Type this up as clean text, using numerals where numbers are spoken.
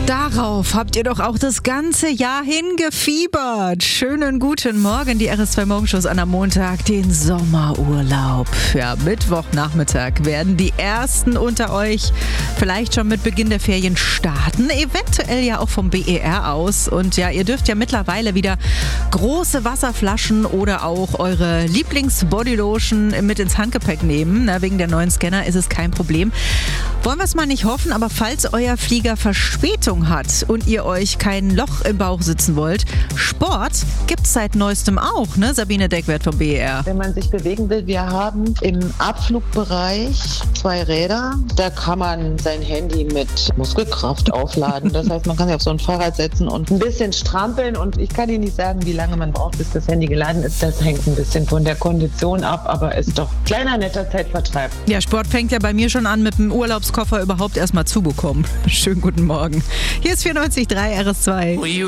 Darauf habt ihr doch auch das ganze Jahr hingefiebert. Schönen guten Morgen, die RS2 Morgenshows an am Montag, den Sommerurlaub. Ja, Mittwochnachmittag werden die Ersten unter euch vielleicht schon mit Beginn der Ferien starten, eventuell ja auch vom BER aus. Und ja, ihr dürft ja mittlerweile wieder große Wasserflaschen oder auch eure Lieblings-Bodylotion mit ins Handgepäck nehmen. Na, wegen der neuen Scanner ist es kein Problem. Wollen wir es mal nicht hoffen, aber falls euer Flieger Verspätung hat und ihr euch kein Loch im Bauch sitzen wollt, Sport gibt's seit neuestem auch, ne? Sabine Deckwert vom BER. Wenn man sich bewegen will, wir haben im Abflugbereich 2 Räder. Da kann man sein Handy mit Muskelkraft aufladen. Das heißt, man kann sich auf so ein Fahrrad setzen und ein bisschen strampeln. Und ich kann Ihnen nicht sagen, wie lange man braucht, bis das Handy geladen ist. Das hängt ein bisschen von der Kondition ab, aber ist doch ein kleiner, netter Zeitvertreib. Ja, Sport fängt ja bei mir schon an, mit dem Urlaubskoffer überhaupt erstmal zu bekommen. Schönen guten Morgen. Hier ist 94.3 RS2.